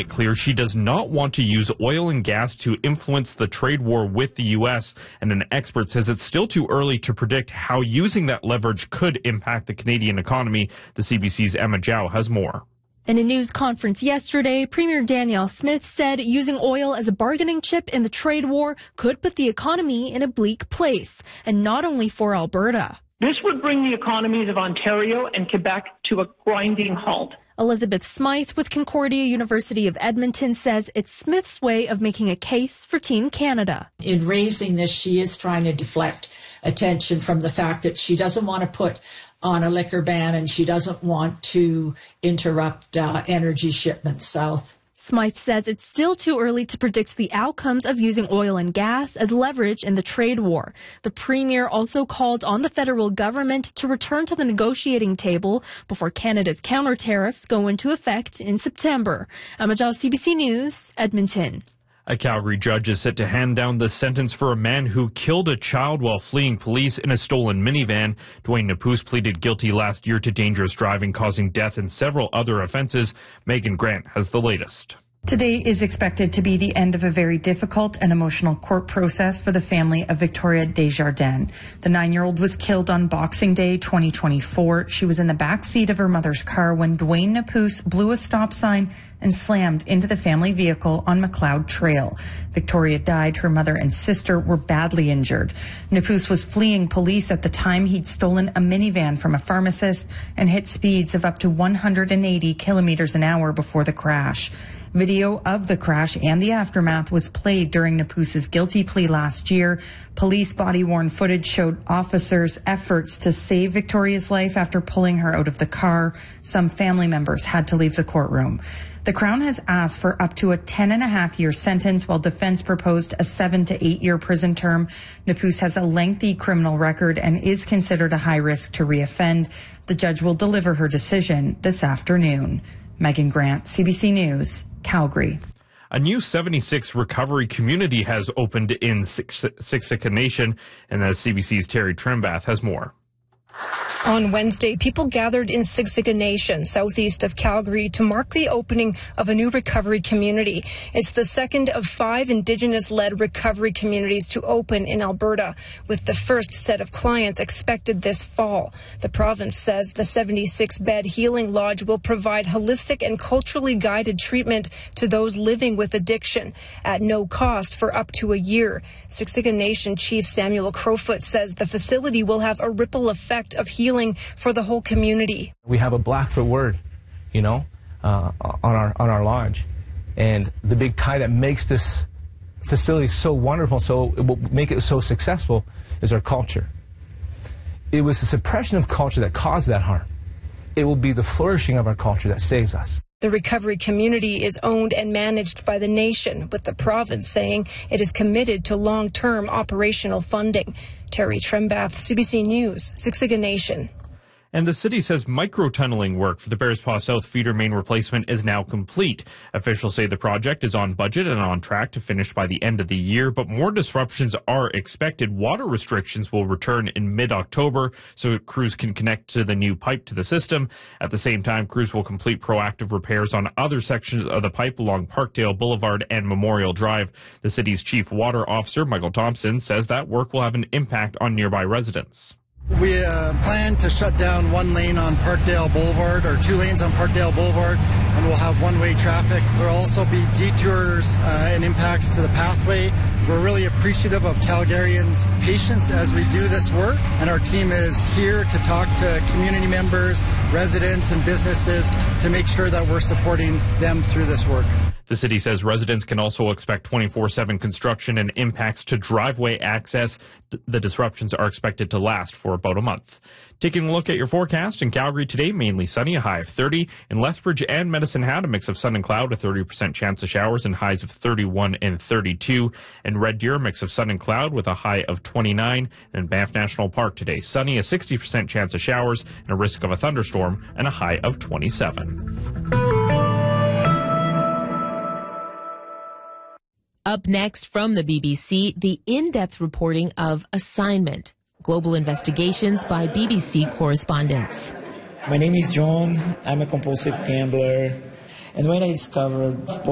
it clear she does not want to use oil and gas to influence the trade war with the U.S., and an expert says it's still too early to predict how using that leverage could impact the Canadian economy. The CBC's Emma Zhao has more. In a news conference yesterday, Premier Danielle Smith said using oil as a bargaining chip in the trade war could put the economy in a bleak place, and not only for Alberta. This would bring the economies of Ontario and Quebec to a grinding halt. Elizabeth Smythe with Concordia University of Edmonton says it's Smith's way of making a case for Team Canada. In raising this, she is trying to deflect attention from the fact that she doesn't want to put on a liquor ban and she doesn't want to interrupt energy shipments south. Smythe says it's still too early to predict the outcomes of using oil and gas as leverage in the trade war. The Premier also called on the federal government to return to the negotiating table before Canada's counter tariffs go into effect in September. Emma Zhao, CBC News, Edmonton. A Calgary judge is set to hand down the sentence for a man who killed a child while fleeing police in a stolen minivan. Dwayne Napus pleaded guilty last year to dangerous driving, causing death, and several other offenses. Megan Grant has the latest. Today is expected to be the end of a very difficult and emotional court process for the family of Victoria Desjardins. The 9-year-old was killed on Boxing Day 2024. She was in the back seat of her mother's car when Dwayne Napus blew a stop sign and slammed into the family vehicle on McLeod Trail. Victoria died. Her mother and sister were badly injured. Napus was fleeing police at the time. He'd stolen a minivan from a pharmacist and hit speeds of up to 180 kilometers an hour before the crash. Video of the crash and the aftermath was played during Napus's guilty plea last year. Police body-worn footage showed officers' efforts to save Victoria's life after pulling her out of the car. Some family members had to leave the courtroom. The Crown has asked for up to a 10.5-year sentence, while defense proposed a 7 to 8 year prison term. Napus has a lengthy criminal record and is considered a high risk to reoffend. The judge will deliver her decision this afternoon. Megan Grant, CBC News, Calgary. A new 76 recovery community has opened in Siksika Nation, and the CBC's Terry Trembath has more. On Wednesday, people gathered in Siksika Nation, southeast of Calgary, to mark the opening of a new recovery community. It's the second of 5 Indigenous-led recovery communities to open in Alberta, with the first set of clients expected this fall. The province says the 76-bed Healing Lodge will provide holistic and culturally guided treatment to those living with addiction at no cost for up to a year. Siksika Nation Chief Samuel Crowfoot says the facility will have a ripple effect of healing for the whole community. We have a Blackfoot word, on our lodge, and the big tie that makes this facility so wonderful, so it will make it so successful, is our culture. It was the suppression of culture that caused that harm. It will be the flourishing of our culture that saves us. The recovery community is owned and managed by the nation, with the province saying it is committed to long-term operational funding. Terry Trembath, CBC News, Siksika Nation. And the city says micro-tunneling work for the Bearspaw South feeder main replacement is now complete. Officials say the project is on budget and on track to finish by the end of the year, but more disruptions are expected. Water restrictions will return in mid-October so crews can connect to the new pipe to the system. At the same time, crews will complete proactive repairs on other sections of the pipe along Parkdale Boulevard and Memorial Drive. The city's chief water officer, Michael Thompson, says that work will have an impact on nearby residents. We plan to shut down 1 lane on Parkdale Boulevard, or 2 lanes on Parkdale Boulevard, and we'll have one-way traffic. There will also be detours and impacts to the pathway. We're really appreciative of Calgarians' patience as we do this work, and our team is here to talk to community members, residents, and businesses to make sure that we're supporting them through this work. The city says residents can also expect 24/7 construction and impacts to driveway access. The disruptions are expected to last for about a month. Taking a look at your forecast in Calgary today, mainly sunny, a high of 30. In Lethbridge and Medicine Hat, a mix of sun and cloud, a 30% chance of showers and highs of 31 and 32. In Red Deer, a mix of sun and cloud with a high of 29. And in Banff National Park today, sunny, a 60% chance of showers and a risk of a thunderstorm and a high of 27. Up next from the BBC, the in-depth reporting of Assignment, global investigations by BBC correspondents. My name is John. I'm a compulsive gambler. And when I discovered